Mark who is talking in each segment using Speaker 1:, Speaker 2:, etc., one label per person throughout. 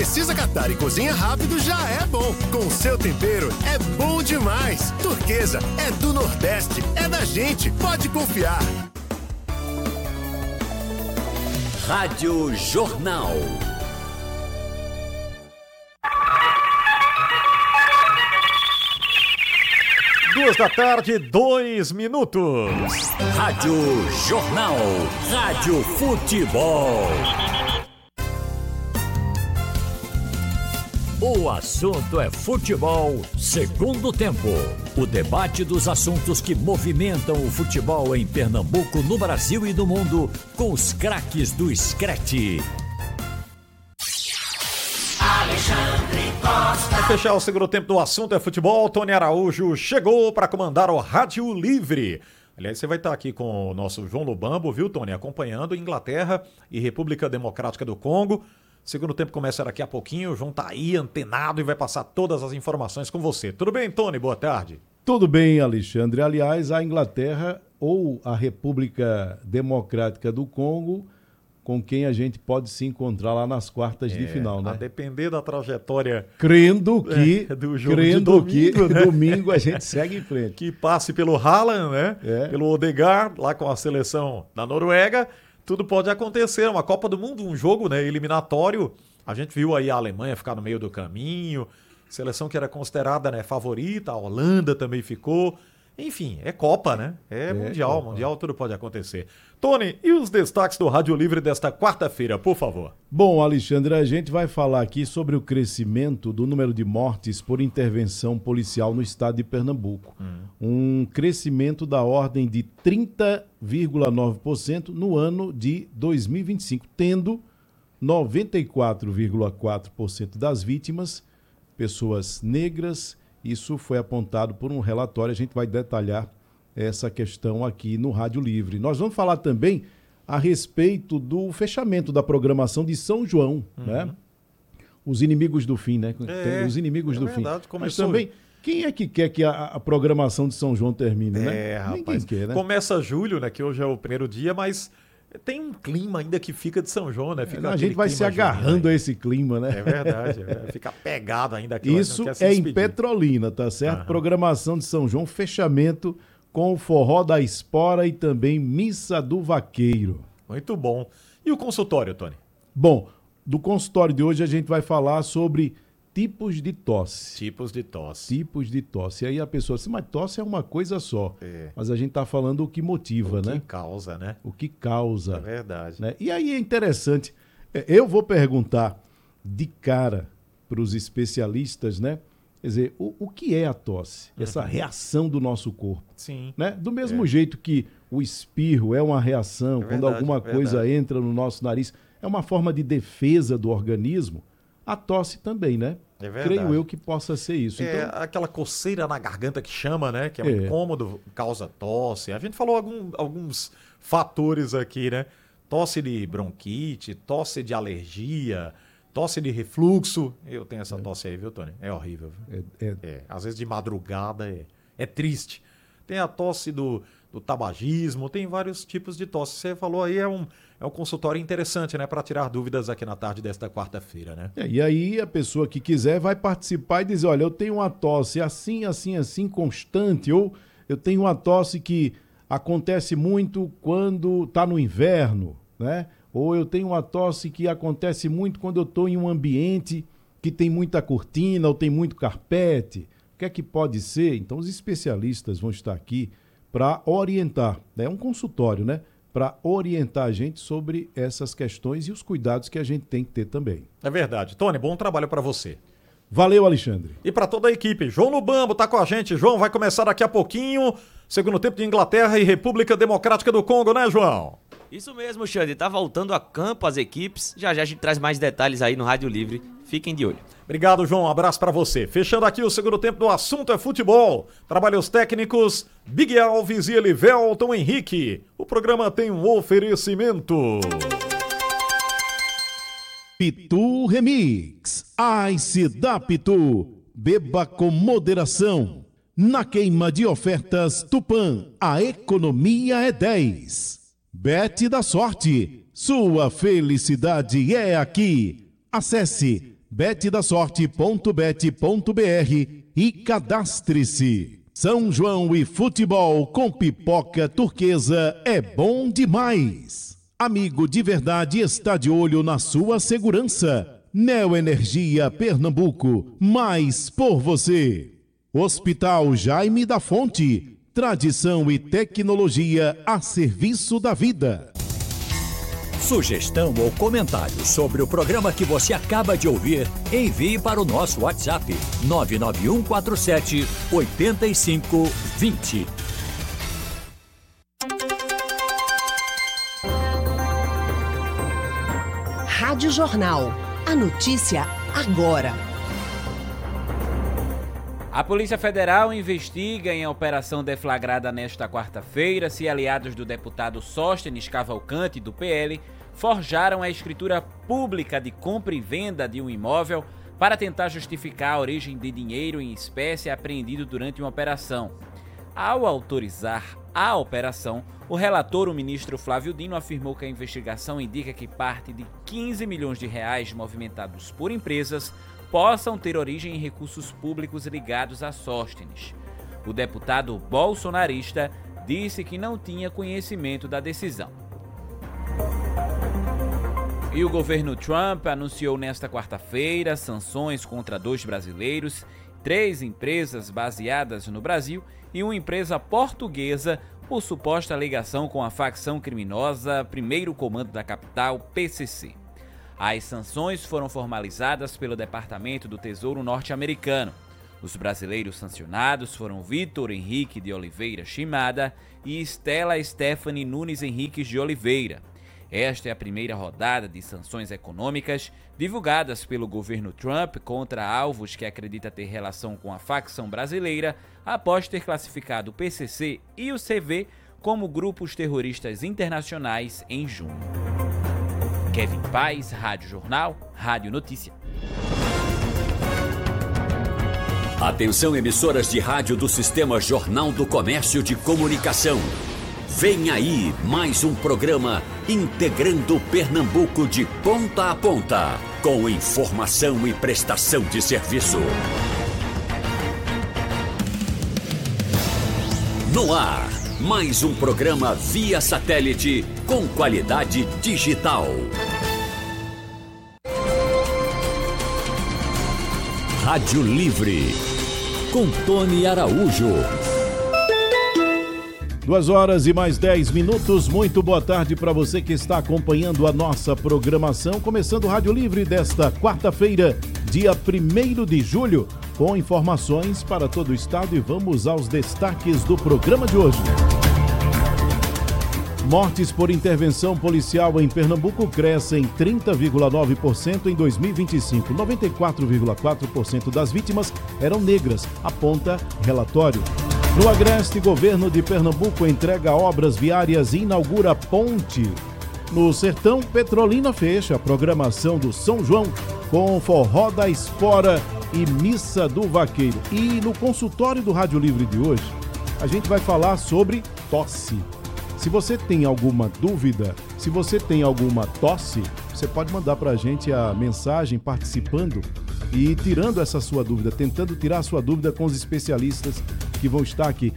Speaker 1: precisa catar e cozinha rápido já é bom. Com seu tempero é bom demais. Turquesa é do Nordeste, é da gente, pode confiar.
Speaker 2: Rádio Jornal.
Speaker 3: Duas da tarde, 2 minutos.
Speaker 2: Rádio Jornal. Rádio Futebol. O assunto é futebol, segundo tempo. O debate dos assuntos que movimentam o futebol em Pernambuco, no Brasil e no mundo, com os craques do Screte.
Speaker 3: Para fechar o segundo tempo do assunto é futebol, Tony Araújo chegou para comandar o Rádio Livre. Aliás, você vai estar aqui com o nosso João Lubambo, viu, Tony? Acompanhando Inglaterra e República Democrática do Congo. Segundo tempo começa daqui a pouquinho, o João tá aí antenado e vai passar todas as informações com você. Tudo bem, Tony? Boa tarde.
Speaker 4: Tudo bem, Alexandre. Aliás, a Inglaterra ou a República Democrática do Congo, com quem a gente pode se encontrar lá nas quartas de final, né?
Speaker 3: A depender da trajetória...
Speaker 4: Crendo que,
Speaker 3: do jogo de domingo, né?
Speaker 4: Domingo a gente segue em frente.
Speaker 3: Que passe pelo Haaland, né? Pelo Odegaard, lá com a seleção da Noruega. Tudo pode acontecer, uma Copa do Mundo, um jogo, né, eliminatório. A gente viu aí a Alemanha ficar no meio do caminho, seleção que era considerada, né, favorita, a Holanda também ficou. Enfim, é Copa, né? É Mundial, Copa. Mundial tudo pode acontecer. Tony, e os destaques do Rádio Livre desta quarta-feira, por favor?
Speaker 4: Bom, Alexandre, a gente vai falar aqui sobre o crescimento do número de mortes por intervenção policial no estado de Pernambuco. Um crescimento da ordem de 30,9% no ano de 2025, tendo 94,4% das vítimas pessoas negras. Isso foi apontado por um relatório, a gente vai detalhar essa questão aqui no Rádio Livre. Nós vamos falar também a respeito do fechamento da programação de São João, né? Os inimigos do fim, né? Os inimigos do
Speaker 3: verdade,
Speaker 4: fim.
Speaker 3: Começou...
Speaker 4: Mas também, quem é que quer que a programação de São João termine, né?
Speaker 3: Rapaz.
Speaker 4: Ninguém quer, né?
Speaker 3: Começa julho, né? Que hoje é o primeiro dia, mas... tem um clima ainda que fica de São João, né?
Speaker 4: A gente vai se agarrando a esse clima, né?
Speaker 3: É verdade, fica pegado ainda aqui.
Speaker 4: Isso é em Petrolina, tá certo? Programação de São João, fechamento com o Forró da Espora e também Missa do Vaqueiro.
Speaker 3: Muito bom. E o consultório, Tony?
Speaker 4: Bom, do consultório de hoje a gente vai falar sobre tipos de tosse.
Speaker 3: Tipos de tosse.
Speaker 4: Tipos de tosse. E aí a pessoa diz, mas tosse é uma coisa só. Mas a gente está falando o que motiva, né?
Speaker 3: O que causa, né?
Speaker 4: O que causa.
Speaker 3: É verdade.
Speaker 4: Né? E aí é interessante, eu vou perguntar de cara para os especialistas, né? Quer dizer, o que é a tosse? Essa reação do nosso corpo.
Speaker 3: Sim.
Speaker 4: Né? Do mesmo jeito que o espirro é uma reação, quando alguma coisa entra no nosso nariz, é uma forma de defesa do organismo, a tosse também, né?
Speaker 3: É verdade.
Speaker 4: Creio eu que possa ser isso.
Speaker 3: É
Speaker 4: então,
Speaker 3: aquela coceira na garganta que chama, né? Que é um incômodo, causa tosse. A gente falou alguns fatores aqui, né? Tosse de bronquite, tosse de alergia, tosse de refluxo. Eu tenho essa tosse aí, viu, Tony? É horrível. Viu? Às vezes de madrugada é triste. Tem a tosse do tabagismo, tem vários tipos de tosse. Você falou aí, é um consultório interessante, né? Para tirar dúvidas aqui na tarde desta quarta-feira, né?
Speaker 4: E aí a pessoa que quiser vai participar e dizer, olha, eu tenho uma tosse assim, constante, ou eu tenho uma tosse que acontece muito quando está no inverno, né? Ou eu tenho uma tosse que acontece muito quando eu estou em um ambiente que tem muita cortina ou tem muito carpete. O que é que pode ser? Então os especialistas vão estar aqui para orientar, é um consultório, né? Para orientar a gente sobre essas questões e os cuidados que a gente tem que ter também.
Speaker 3: É verdade. Tony, bom trabalho para você.
Speaker 4: Valeu, Alexandre.
Speaker 3: E para toda a equipe, João Lubambo tá com a gente. João, vai começar daqui a pouquinho, segundo tempo de Inglaterra e República Democrática do Congo, né, João?
Speaker 5: Isso mesmo, Xande. Tá voltando a campo as equipes. Já já a gente traz mais detalhes aí no Rádio Livre. Fiquem de olho.
Speaker 3: Obrigado, João. Um abraço para você. Fechando aqui o segundo tempo do assunto é futebol. Trabalhos técnicos, Big Alves e Elivelton Henrique. O programa tem um oferecimento.
Speaker 4: Pitu Remix. Ice da Pitu. Beba com moderação. Na queima de ofertas Tupã, a economia é 10. Bet da Sorte. Sua felicidade é aqui. Acesse betdasorte.bet.br e cadastre-se. São João e futebol com pipoca turquesa é bom demais. Amigo de verdade está de olho na sua segurança. Neoenergia Pernambuco, mais por você. Hospital Jaime da Fonte, tradição e tecnologia a serviço da vida.
Speaker 2: Sugestão ou comentário sobre o programa que você acaba de ouvir, envie para o nosso WhatsApp 99147-8520.
Speaker 6: Rádio Jornal. A notícia agora.
Speaker 7: A Polícia Federal investiga em operação deflagrada nesta quarta-feira se aliados do deputado Sóstenes Cavalcante, do PL, forjaram a escritura pública de compra e venda de um imóvel para tentar justificar a origem de dinheiro em espécie apreendido durante uma operação. Ao autorizar a operação, o relator, o ministro Flávio Dino, afirmou que a investigação indica que parte de 15 milhões de reais movimentados por empresas possam ter origem em recursos públicos ligados a Sóstenes. O deputado bolsonarista disse que não tinha conhecimento da decisão. E o governo Trump anunciou nesta quarta-feira sanções contra 2 brasileiros, 3 empresas baseadas no Brasil e uma empresa portuguesa por suposta ligação com a facção criminosa Primeiro Comando da Capital, PCC. As sanções foram formalizadas pelo Departamento do Tesouro norte-americano. Os brasileiros sancionados foram Vitor Henrique de Oliveira Chimada e Estela Stephanie Nunes Henriques de Oliveira. Esta é a primeira rodada de sanções econômicas divulgadas pelo governo Trump contra alvos que acredita ter relação com a facção brasileira após ter classificado o PCC e o CV como grupos terroristas internacionais em junho. Kevin Paz, Rádio Jornal, Rádio Notícia.
Speaker 2: Atenção, emissoras de rádio do Sistema Jornal do Comércio de Comunicação. Vem aí mais um programa integrando Pernambuco de ponta a ponta, com informação e prestação de serviço. No ar, mais um programa via satélite com qualidade digital. Rádio Livre, com Tony Araújo.
Speaker 4: 2h mais 10. Muito boa tarde para você que está acompanhando a nossa programação. Começando o Rádio Livre desta quarta-feira, dia 1º de julho, com informações para todo o estado, e vamos aos destaques do programa de hoje. Mortes por intervenção policial em Pernambuco crescem 30,9% em 2025. 94,4% das vítimas eram negras, aponta relatório. No Agreste, governo de Pernambuco entrega obras viárias e inaugura ponte. No Sertão, Petrolina fecha a programação do São João com forró da espora e missa do vaqueiro. E no consultório do Rádio Livre de hoje, a gente vai falar sobre tosse. Se você tem alguma dúvida, se você tem alguma tosse, você pode mandar para a gente a mensagem participando e tirando essa sua dúvida, tentando tirar a sua dúvida com os especialistas que vão estar aqui.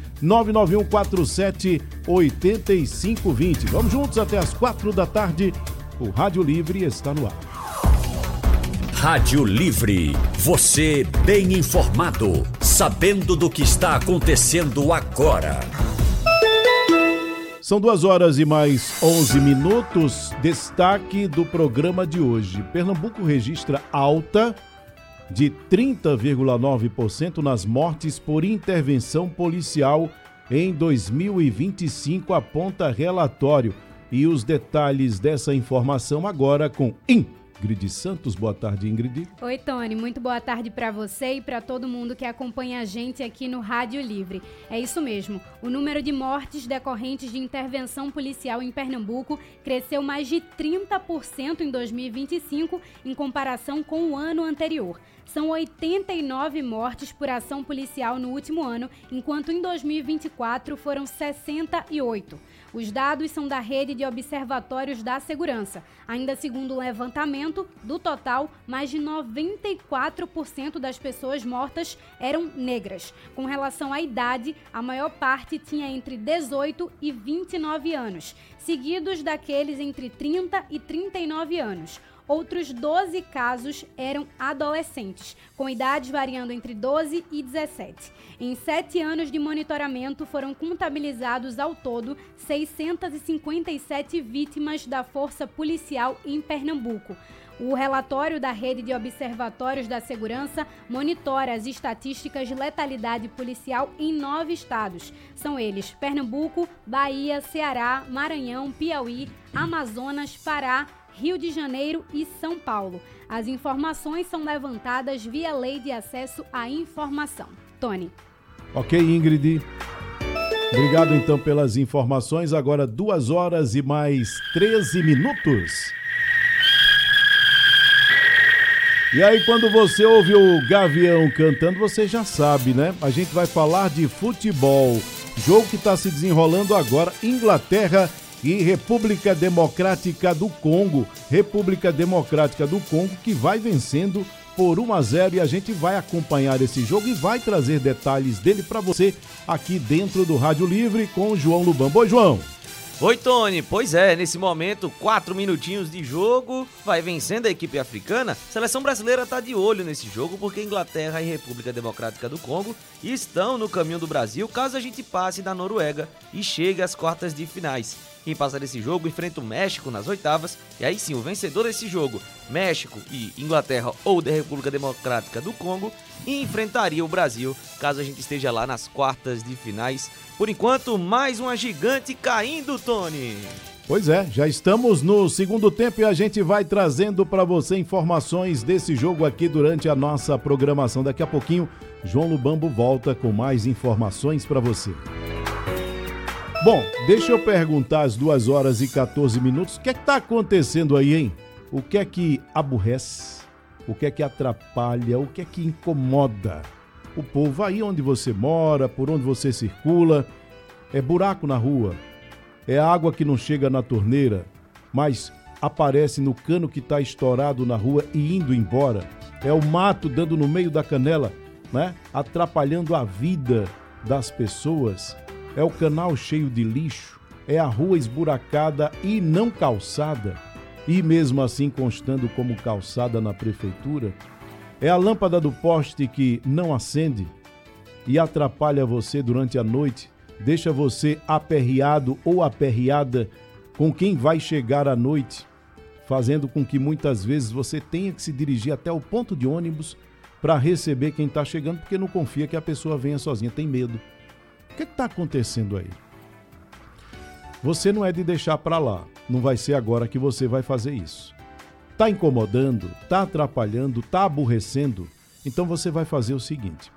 Speaker 4: 99147-8520. Vamos juntos até as 4 da tarde. O Rádio Livre está no ar.
Speaker 2: Rádio Livre. Você bem informado, sabendo do que está acontecendo agora.
Speaker 4: São 2h mais 11. Destaque do programa de hoje. Pernambuco registra alta de 30,9% nas mortes por intervenção policial em 2025, aponta relatório. E os detalhes dessa informação agora com Ingrid Santos. Boa tarde, Ingrid.
Speaker 8: Oi, Tony. Muito boa tarde para você e para todo mundo que acompanha a gente aqui no Rádio Livre. É isso mesmo. O número de mortes decorrentes de intervenção policial em Pernambuco cresceu mais de 30% em 2025 em comparação com o ano anterior. São 89 mortes por ação policial no último ano, enquanto em 2024 foram 68. Os dados são da Rede de Observatórios da Segurança. Ainda segundo o levantamento, do total, mais de 94% das pessoas mortas eram negras. Com relação à idade, a maior parte tinha entre 18 e 29 anos, seguidos daqueles entre 30 e 39 anos. Outros 12 casos eram adolescentes, com idades variando entre 12 e 17. Em 7 anos de monitoramento, foram contabilizados ao todo 657 vítimas da Força Policial em Pernambuco. O relatório da Rede de Observatórios da Segurança monitora as estatísticas de letalidade policial em 9 estados. São eles Pernambuco, Bahia, Ceará, Maranhão, Piauí, Amazonas, Pará, Rio de Janeiro e São Paulo. As informações são levantadas via Lei de Acesso à Informação. Tony.
Speaker 4: Ok, Ingrid. Obrigado, então, pelas informações. Agora 2 horas e mais 13 minutos. E aí, quando você ouve o Gavião cantando, você já sabe, né? A gente vai falar de futebol. Jogo que está se desenrolando agora, Inglaterra e República Democrática do Congo. República Democrática do Congo que vai vencendo por 1-0 e a gente vai acompanhar esse jogo e vai trazer detalhes dele para você aqui dentro do Rádio Livre com o João Lubambo. Oi, João.
Speaker 5: Oi, Tony. Pois é, nesse momento, 4 minutinhos de jogo, vai vencendo a equipe africana. A seleção brasileira está de olho nesse jogo porque Inglaterra e República Democrática do Congo estão no caminho do Brasil caso a gente passe da Noruega e chegue às quartas de finais. Quem passar desse jogo enfrenta o México nas oitavas, e aí sim, o vencedor desse jogo, México e Inglaterra ou da República Democrática do Congo, enfrentaria o Brasil, caso a gente esteja lá nas quartas de finais. Por enquanto, mais uma gigante caindo, Tony.
Speaker 4: Pois é, já estamos no segundo tempo e a gente vai trazendo para você informações desse jogo aqui durante a nossa programação. Daqui a pouquinho, João Lubambo volta com mais informações para você. Bom, deixa eu perguntar às 2 horas e 14 minutos, o que é que tá acontecendo aí, hein? O que é que aborrece? O que é que atrapalha? O que é que incomoda o povo aí onde você mora, por onde você circula? É buraco na rua, é água que não chega na torneira, mas aparece no cano que está estourado na rua e indo embora. É o mato dando no meio da canela, né? Atrapalhando a vida das pessoas. É o canal cheio de lixo, é a rua esburacada e não calçada, e mesmo assim constando como calçada na prefeitura. É a lâmpada do poste que não acende e atrapalha você durante a noite, deixa você aperreado ou aperreada com quem vai chegar à noite, fazendo com que muitas vezes você tenha que se dirigir até o ponto de ônibus para receber quem está chegando, porque não confia que a pessoa venha sozinha, tem medo. O que está acontecendo aí? Você não é de deixar para lá. Não vai ser agora que você vai fazer isso. Está incomodando, está atrapalhando, está aborrecendo? Então você vai fazer o seguinte.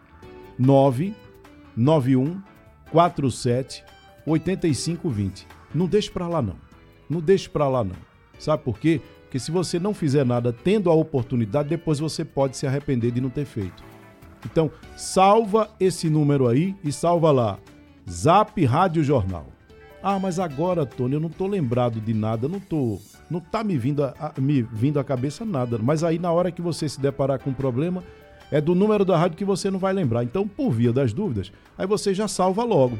Speaker 4: 991 47 8520. Não deixe para lá não. Não deixe para lá não. Sabe por quê? Porque se você não fizer nada tendo a oportunidade, depois você pode se arrepender de não ter feito. Então, salva esse número aí e salva lá, Zap Rádio Jornal. Ah, mas agora, Tony, eu não tô lembrado de nada, não tá me vindo à cabeça nada. Mas aí, na hora que você se deparar com um problema, é do número da rádio que você não vai lembrar. Então, por via das dúvidas, aí você já salva logo.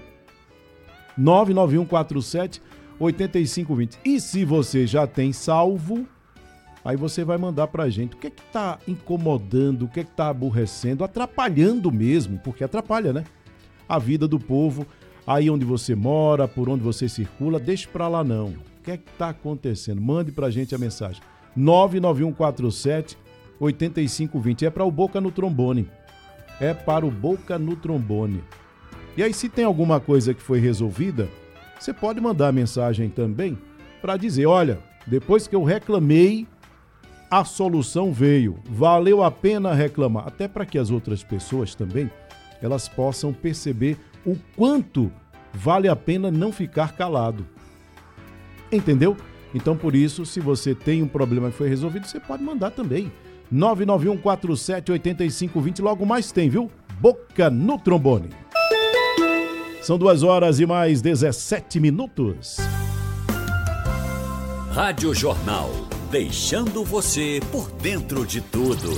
Speaker 4: 99147 8520. E se você já tem salvo, aí você vai mandar pra gente o que é que tá incomodando, o que é que tá aborrecendo, atrapalhando mesmo, porque atrapalha, né? A vida do povo, aí onde você mora, por onde você circula, deixe pra lá não. O que é que tá acontecendo? Mande pra gente a mensagem. 99147 8520. É para o Boca no Trombone. É para o Boca no Trombone. E aí, se tem alguma coisa que foi resolvida, você pode mandar mensagem também para dizer, olha, depois que eu reclamei, a solução veio. Valeu a pena reclamar. Até para que as outras pessoas também, elas possam perceber o quanto vale a pena não ficar calado. Entendeu? Então, por isso, se você tem um problema que foi resolvido, você pode mandar também. 991478520, logo mais tem, viu? Boca no Trombone. São 2h mais 17.
Speaker 2: Rádio Jornal, deixando você por dentro de tudo.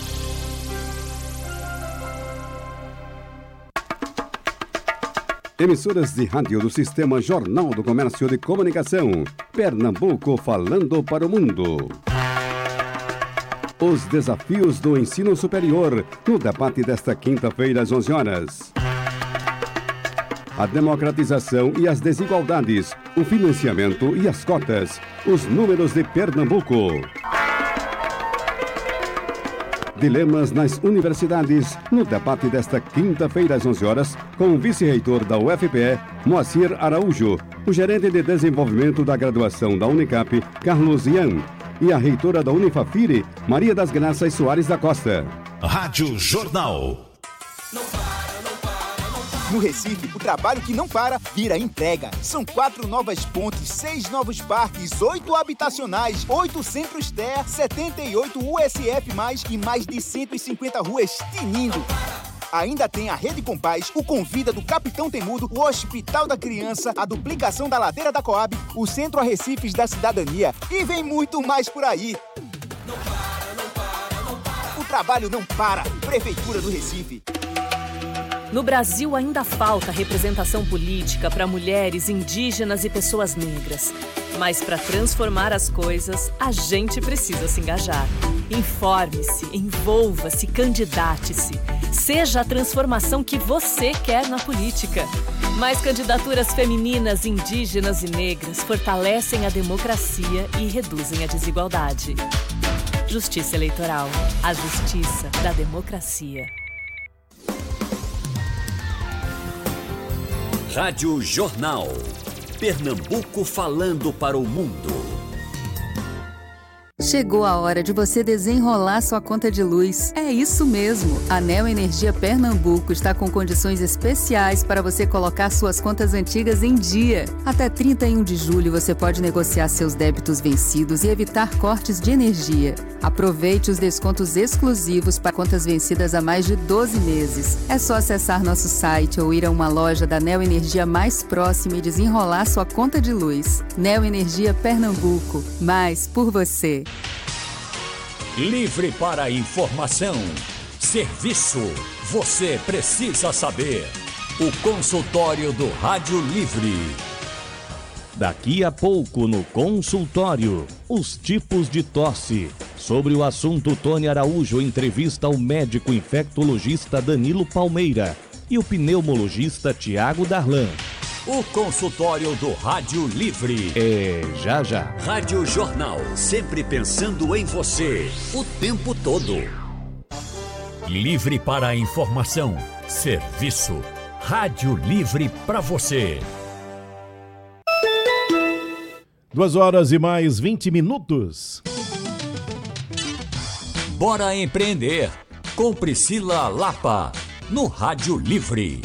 Speaker 9: Emissoras de rádio do Sistema Jornal do Comércio de Comunicação. Pernambuco falando para o mundo. Os desafios do ensino superior no debate desta quinta-feira às 11h. A democratização e as desigualdades, o financiamento e as cotas, os números de Pernambuco. Dilemas nas universidades, no debate desta quinta-feira às 11h, com o vice-reitor da UFPE, Moacir Araújo, o gerente de desenvolvimento da graduação da Unicap, Carlos Ian, e a reitora da Unifafire, Maria das Graças Soares da Costa.
Speaker 2: Rádio Jornal.
Speaker 10: No Recife, o trabalho que não para vira entrega. São 4 novas pontes, 6 novos parques, 8 habitacionais, 8 centros TER, 78 USF+, e mais de 150 ruas tinindo. Ainda tem a Rede Compaz, o Convida do Capitão Temudo, o Hospital da Criança, a duplicação da Ladeira da Coab, o Centro Arrecifes da Cidadania e vem muito mais por aí. O trabalho não para. Prefeitura do Recife.
Speaker 11: No Brasil ainda falta representação política para mulheres, indígenas e pessoas negras. Mas para transformar as coisas, a gente precisa se engajar. Informe-se, envolva-se, candidate-se. Seja a transformação que você quer na política. Mais candidaturas femininas, indígenas e negras fortalecem a democracia e reduzem a desigualdade. Justiça Eleitoral. A justiça da democracia.
Speaker 2: Rádio Jornal. Pernambuco falando para o mundo.
Speaker 12: Chegou a hora de você desenrolar sua conta de luz. É isso mesmo! A Neo Energia Pernambuco está com condições especiais para você colocar suas contas antigas em dia. Até 31 de julho você pode negociar seus débitos vencidos e evitar cortes de energia. Aproveite os descontos exclusivos para contas vencidas há mais de 12 meses. É só acessar nosso site ou ir a uma loja da Neo Energia mais próxima e desenrolar sua conta de luz. Neo Energia Pernambuco. Mais por você.
Speaker 2: Livre para informação. Serviço. Você precisa saber. O consultório do Rádio Livre.
Speaker 13: Daqui a pouco no consultório, os tipos de tosse. Sobre o assunto, Tony Araújo entrevista o médico infectologista Danilo Palmeira e o pneumologista Tiago Darlan.
Speaker 2: O consultório do Rádio Livre.
Speaker 13: Já.
Speaker 2: Rádio Jornal, sempre pensando em você, o tempo todo. Livre para a informação. Serviço. Rádio Livre para você.
Speaker 4: 2h mais 20.
Speaker 2: Bora empreender com Priscila Lapa, no Rádio Livre.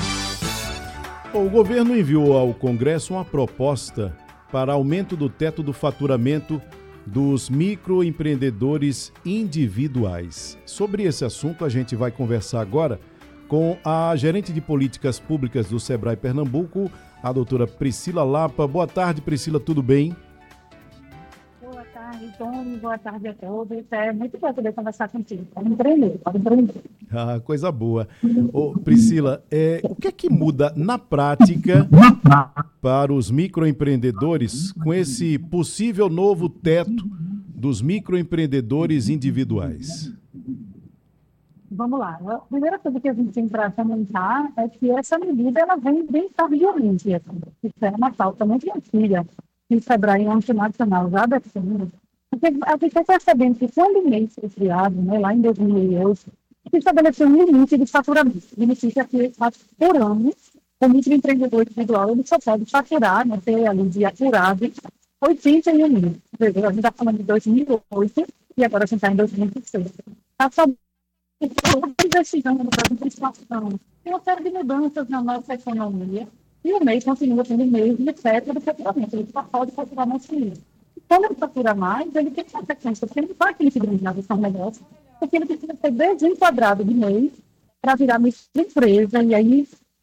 Speaker 4: O governo enviou ao Congresso uma proposta para aumento do teto do faturamento dos microempreendedores individuais. Sobre esse assunto, a gente vai conversar agora com a gerente de políticas públicas do Sebrae Pernambuco, a doutora Priscila Lapa. Boa tarde, Priscila, tudo bem?
Speaker 14: Boa tarde, Tony. Boa tarde a todos. É muito bom poder conversar contigo. Pode empreender.
Speaker 4: Ah, coisa boa. Priscila, o que é que muda na prática para os microempreendedores com esse possível novo teto dos microempreendedores individuais?
Speaker 14: Vamos lá. A primeira coisa que a gente tem para comentar é que essa medida ela vem bem tardiamente. Isso é uma pauta muito antiga que o Sebrae Nacional já definiu. Porque a gente está percebendo que quando o MEI foi criado, né, lá em 2008, se estabeleceu um limite de faturamento. Significa que, por ano, o microempreendedor individual ele só pode faturar, né, ter ali de apurado, 81 mil. A gente está falando de 2008 e agora a gente está em 2016. Está só investigando no caso de inflação. Tem uma série de mudanças na nossa economia e o MEI continua tendo o mesmo teto do faturamento. Ele só pode faturar mais que isso. Quando ele fatura mais, ele tem consequência, porque ele não vai aquele fidelização negócio, porque ele precisa ser desenquadrado de MEI para virar uma empresa, e aí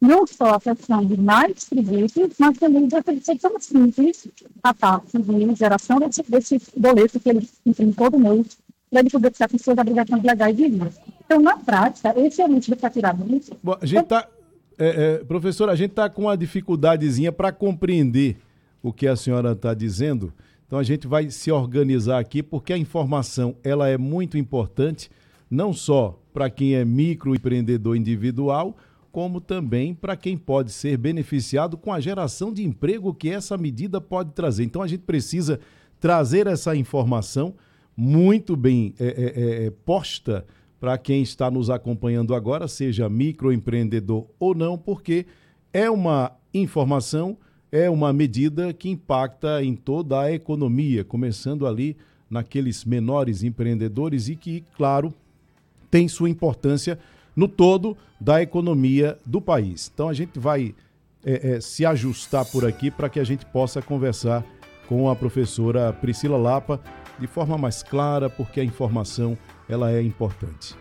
Speaker 14: não só a questão de mais tributos, mas também de efeição simples, a taxa de geração desse boleto que ele tem todo mês, para ele poder ficar com suas obrigações legais de IVA. Então, na prática, esse aumento de faturamento...
Speaker 4: Bom, a gente está... professora, a gente está com uma dificuldadezinha para compreender o que a senhora está dizendo. Então, a gente vai se organizar aqui, porque a informação ela é muito importante, não só para quem é microempreendedor individual, como também para quem pode ser beneficiado com a geração de emprego que essa medida pode trazer. Então, a gente precisa trazer essa informação muito bem posta para quem está nos acompanhando agora, seja microempreendedor ou não, porque é uma informação, é uma medida que impacta em toda a economia, começando ali naqueles menores empreendedores e que, claro, tem sua importância no todo da economia do país. Então a gente vai se ajustar por aqui para que a gente possa conversar com a professora Priscila Lapa de forma mais clara, porque a informação ela é importante.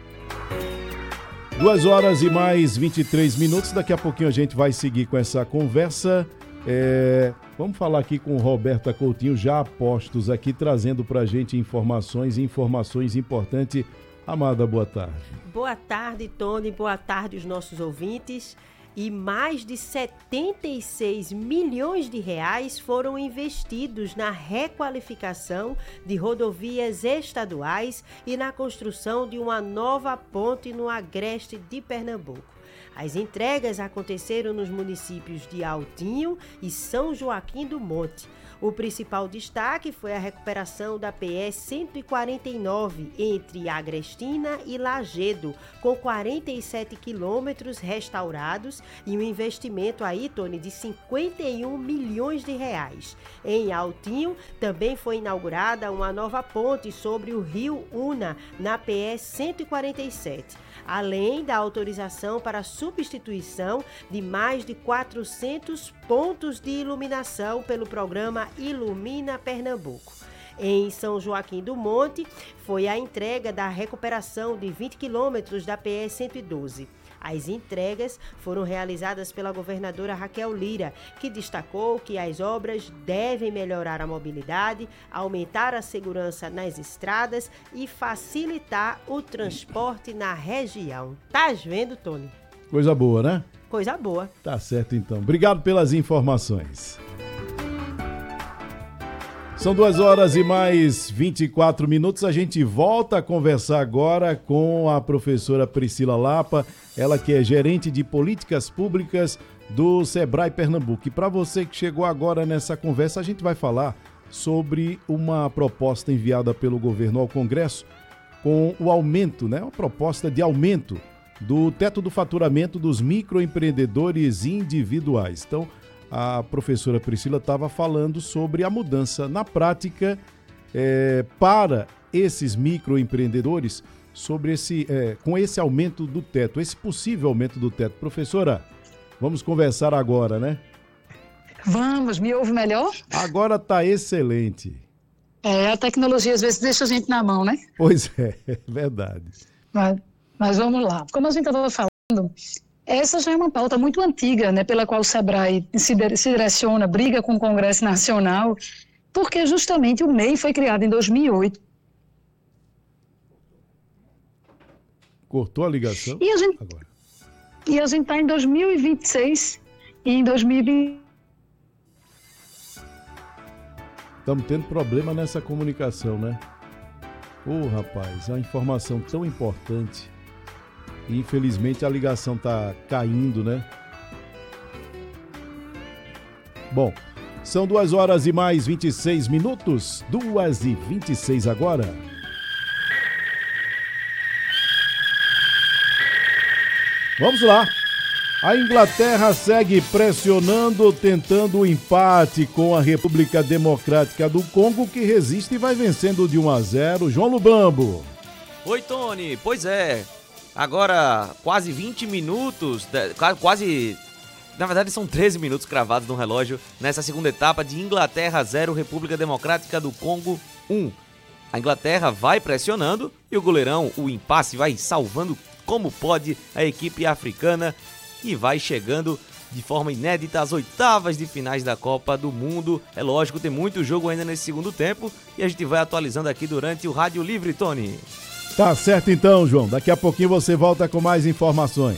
Speaker 4: 2 horas e mais 23 minutos, daqui a pouquinho a gente vai seguir com essa conversa. Vamos falar aqui com Roberta Coutinho, já a postos aqui, trazendo para a gente informações importantes. Amada, boa tarde.
Speaker 15: Boa tarde, Tony, boa tarde os nossos ouvintes. E mais de 76 milhões de reais foram investidos na requalificação de rodovias estaduais e na construção de uma nova ponte no agreste de Pernambuco. As entregas aconteceram nos municípios de Altinho e São Joaquim do Monte. O principal destaque foi a recuperação da PS 149 entre Agrestina e Lagedo, com 47 quilômetros restaurados e um investimento aí, Tony, de 51 milhões de reais. Em Altinho, também foi inaugurada uma nova ponte sobre o rio Una, na PS 147. Além da autorização para a substituição de mais de 400 pontos de iluminação pelo programa Ilumina Pernambuco. Em São Joaquim do Monte, foi a entrega da recuperação de 20 quilômetros da PS 112. As entregas foram realizadas pela governadora Raquel Lira, que destacou que as obras devem melhorar a mobilidade, aumentar a segurança nas estradas e facilitar o transporte na região. Tá vendo, Tony?
Speaker 4: Coisa boa, né?
Speaker 15: Coisa boa.
Speaker 4: Tá certo, então. Obrigado pelas informações. São 2 horas e mais 24 minutos. A gente volta a conversar agora com a professora Priscila Lapa, ela que é gerente de políticas públicas do Sebrae Pernambuco. E para você que chegou agora nessa conversa, a gente vai falar sobre uma proposta enviada pelo governo ao Congresso com o aumento, né? Uma proposta de aumento do teto do faturamento dos microempreendedores individuais. Então, a professora Priscila estava falando sobre a mudança na prática para esses microempreendedores, sobre com esse aumento do teto, esse possível aumento do teto. Professora, vamos conversar agora, né?
Speaker 16: Vamos, me ouve melhor?
Speaker 4: Agora está excelente.
Speaker 16: A tecnologia às vezes deixa a gente na mão, né?
Speaker 4: Pois é verdade.
Speaker 16: Mas vamos lá. Como a gente estava falando, essa já é uma pauta muito antiga, né, pela qual o Sebrae se direciona, briga com o Congresso Nacional, porque justamente o MEI foi criado em 2008.
Speaker 4: Cortou a ligação?
Speaker 16: E a gente está em 2026 e em 2020...
Speaker 4: Estamos tendo problema nessa comunicação, né? Rapaz, é uma informação tão importante. E infelizmente a ligação está caindo, né? Bom, são 2 horas e mais 26 minutos. 2h26 agora. Vamos lá. A Inglaterra segue pressionando, tentando o empate com a República Democrática do Congo, que resiste e vai vencendo de 1-0. João Lubambo.
Speaker 5: Oi, Tony. Pois é. Agora, quase 20 minutos, na verdade são 13 minutos cravados no relógio nessa segunda etapa de Inglaterra 0, República Democrática do Congo 1. A Inglaterra vai pressionando e o goleirão, o impasse, vai salvando como pode a equipe africana. e vai chegando de forma inédita às oitavas de finais da Copa do Mundo. É lógico, tem muito jogo ainda nesse segundo tempo e a gente vai atualizando aqui durante o Rádio Livre, Tony.
Speaker 4: Tá certo então, João. Daqui a pouquinho você volta com mais informações.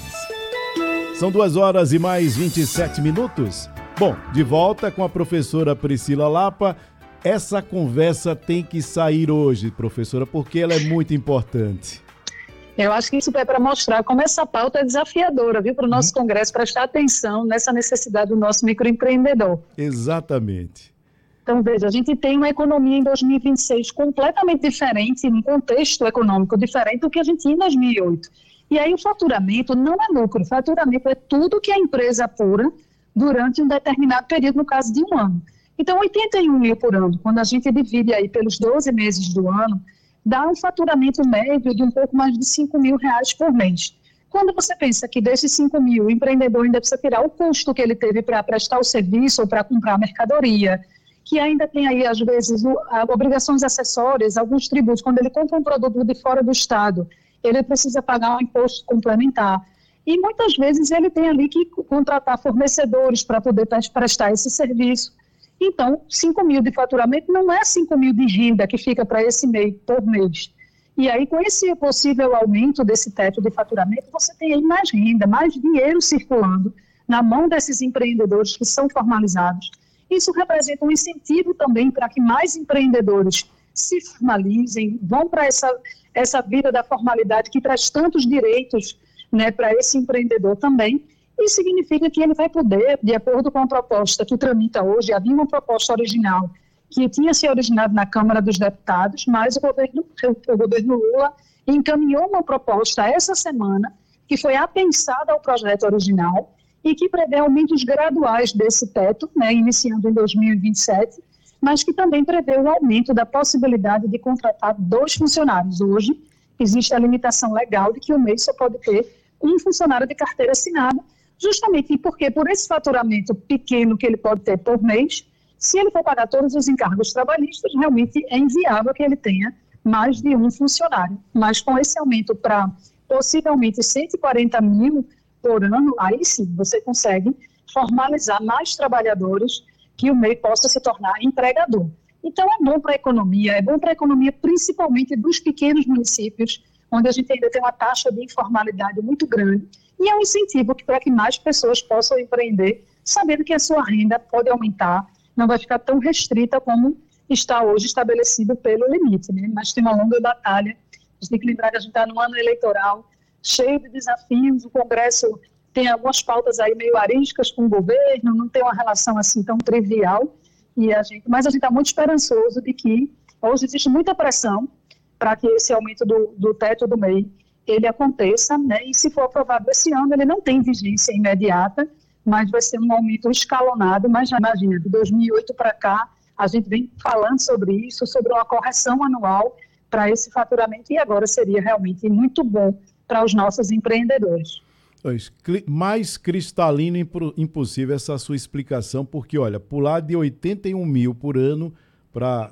Speaker 4: São 2 horas e mais 27 minutos. Bom, de volta com a professora Priscila Lapa. Essa conversa tem que sair hoje, professora, porque ela é muito importante.
Speaker 16: Eu acho que isso é para mostrar como essa pauta é desafiadora, viu, para o nosso Congresso prestar atenção nessa necessidade do nosso microempreendedor.
Speaker 4: Exatamente.
Speaker 16: Então, veja, a gente tem uma economia em 2026 completamente diferente, num contexto econômico diferente do que a gente tinha em 2008. E aí o faturamento não é lucro, o faturamento é tudo que a empresa apura durante um determinado período, no caso de um ano. Então, 81 mil por ano, quando a gente divide aí pelos 12 meses do ano, dá um faturamento médio de um pouco mais de R$5.000 por mês. Quando você pensa que desses 5 mil, o empreendedor ainda precisa tirar o custo que ele teve para prestar o serviço ou para comprar a mercadoria, que ainda tem aí, às vezes, obrigações acessórias, alguns tributos. Quando ele compra um produto de fora do estado, ele precisa pagar um imposto complementar. E muitas vezes ele tem ali que contratar fornecedores para poder prestar esse serviço. Então, 5 mil de faturamento não é 5 mil de renda que fica para esse mês, por mês. E aí, com esse possível aumento desse teto de faturamento, você tem aí mais renda, mais dinheiro circulando na mão desses empreendedores que são formalizados. Isso representa um incentivo também para que mais empreendedores se formalizem, vão para essa vida da formalidade que traz tantos direitos, né, para esse empreendedor também. Isso significa que ele vai poder, de acordo com a proposta que tramita hoje, havia uma proposta original que tinha se originado na Câmara dos Deputados, mas o governo Lula encaminhou uma proposta essa semana que foi apensada ao projeto original e que prevê aumentos graduais desse teto, né, iniciando em 2027, mas que também prevê o aumento da possibilidade de contratar 2 funcionários. Hoje existe a limitação legal de que o mês só pode ter um funcionário de carteira assinada, justamente porque por esse faturamento pequeno que ele pode ter por mês, se ele for pagar todos os encargos trabalhistas, realmente é inviável que ele tenha mais de um funcionário. Mas com esse aumento para possivelmente 140 mil por ano, aí sim você consegue formalizar mais trabalhadores que o MEI possa se tornar empregador. Então é bom para a economia principalmente dos pequenos municípios, onde a gente ainda tem uma taxa de informalidade muito grande, e é um incentivo para que mais pessoas possam empreender, sabendo que a sua renda pode aumentar, não vai ficar tão restrita como está hoje estabelecido pelo limite, né? Mas tem uma longa batalha. A gente tem que lembrar que a gente está no ano eleitoral, cheio de desafios, o Congresso tem algumas pautas aí meio arísticas com o governo, não tem uma relação assim tão trivial, mas a gente está muito esperançoso de que hoje existe muita pressão para que esse aumento do teto do MEI ele aconteça, né? E se for aprovado esse ano, ele não tem vigência imediata, mas vai ser um aumento escalonado. Mas já imagina, de 2008 para cá, a gente vem falando sobre isso, sobre uma correção anual para esse faturamento, e agora seria realmente muito bom para os nossos empreendedores.
Speaker 4: Mais cristalino impossível essa sua explicação, porque, olha, pular de 81 mil por ano para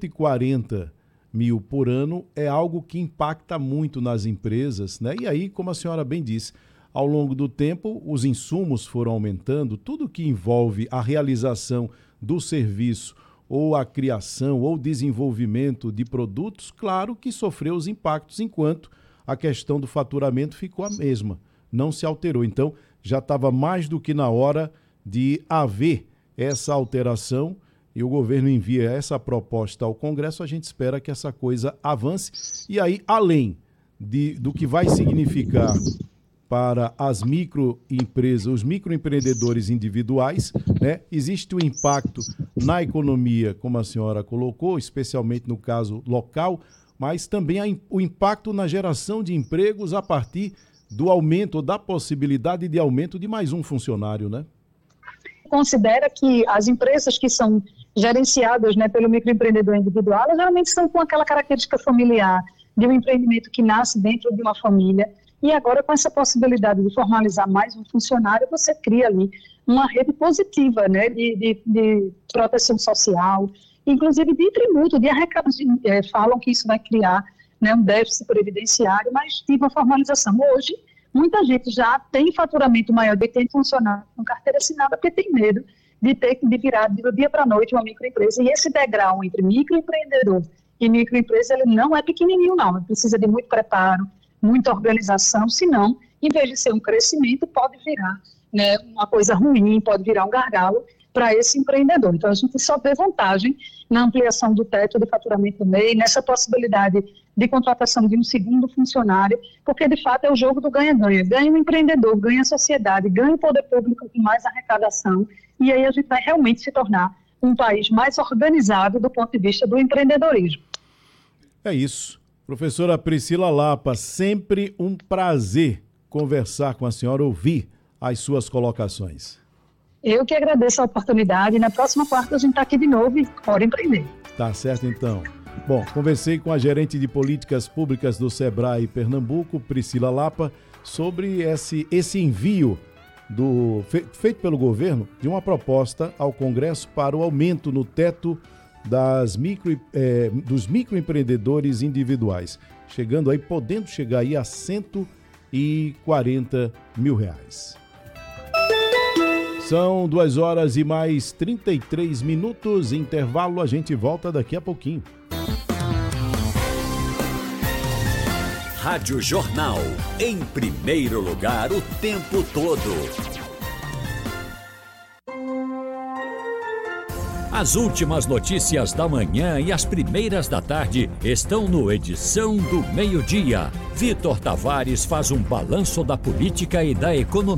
Speaker 4: 140 mil por ano é algo que impacta muito nas empresas, né? E aí, como a senhora bem disse, ao longo do tempo, os insumos foram aumentando, tudo que envolve a realização do serviço ou a criação ou desenvolvimento de produtos, claro que sofreu os impactos, enquanto a questão do faturamento ficou a mesma, não se alterou. Então, já estava mais do que na hora de haver essa alteração, e o governo envia essa proposta ao Congresso. A gente espera que essa coisa avance. E aí, além do que vai significar para as microempresas, os microempreendedores individuais, né, existe o impacto na economia, como a senhora colocou, especialmente no caso local, mas também o impacto na geração de empregos a partir do aumento, ou da possibilidade de aumento de mais um funcionário, né?
Speaker 16: Considera que as empresas que são gerenciadas, né, pelo microempreendedor individual, elas geralmente são com aquela característica familiar de um empreendimento que nasce dentro de uma família, e agora com essa possibilidade de formalizar mais um funcionário, você cria ali uma rede positiva, né, de proteção social, inclusive de tributo, de arrecadação. Falam que isso vai criar, né, um déficit previdenciário, mas de uma formalização. Hoje, Muita gente já tem faturamento maior de tem funcionário com carteira assinada porque tem medo de virar do dia para a noite uma microempresa. E esse degrau entre microempreendedor e microempresa, ele não é pequenininho, não. Ele precisa de muito preparo, muita organização, senão, em vez de ser um crescimento, pode virar, né, uma coisa ruim, pode virar um gargalo para esse empreendedor. Então, a gente só vê vantagem na ampliação do teto de faturamento do MEI, nessa possibilidade de contratação de um segundo funcionário, porque, de fato, é o jogo do ganha-ganha. Ganha o empreendedor, ganha a sociedade, ganha o poder público com mais arrecadação, e aí a gente vai realmente se tornar um país mais organizado do ponto de vista do empreendedorismo.
Speaker 4: É isso. Professora Priscila Lapa, sempre um prazer conversar com a senhora, ouvir as suas colocações.
Speaker 16: Eu que agradeço a oportunidade. Na próxima quarta a gente está aqui de novo e bora empreender. Tá
Speaker 4: certo, então. Bom, conversei com a gerente de políticas públicas do Sebrae Pernambuco, Priscila Lapa, sobre esse envio feito pelo governo de uma proposta ao Congresso para o aumento no teto dos microempreendedores individuais, podendo chegar aí a R$140 mil. São 2 horas e mais 33 minutos, intervalo, a gente volta daqui a pouquinho.
Speaker 2: Rádio Jornal, em primeiro lugar o tempo todo. As últimas notícias da manhã e as primeiras da tarde estão no Edição do Meio-Dia. Vitor Tavares faz um balanço da política e da economia.